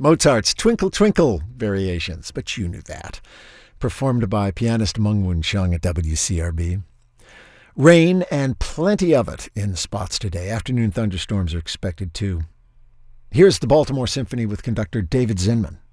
Mozart's Twinkle Twinkle variations, but you knew that. Performed by pianist Meng Wen-chung at WCRB. Rain and plenty of it in spots today. Afternoon thunderstorms are expected too. Here's the Baltimore Symphony with conductor David Zinman.